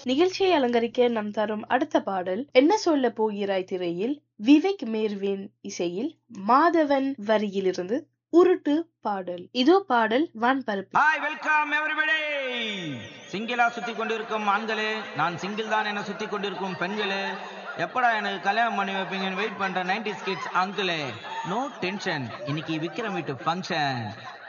நிகழ்ச்சியை அலங்கரிக்க நம் தரும் அடுத்த பாடல் என்ன சொல்ல போகிறாய் திரையில் விவேக் மேர்வின் இசையில் மாதவன் வரியிலிருந்து உருட்டு பாடல். இதோ பாடல் வான்பரப்பு. Hi, welcome everybody. சிங்கிளா சுத்தி கொண்டிருக்கும் ஆண்களே, நான் சிங்கிள் தான் என சுத்தி கொண்டிருக்கும் பெண்களே, எப்படா எனக்கு கல்யாணம் பண்ணி வைப்பீங்கன்னு வெயிட் பண்ற 90s கிட்ஸ் அங்கிளே, நோ டென்ஷன், இன்னைக்கு விக்ரம் வீட்டு ஃபங்க்ஷன்.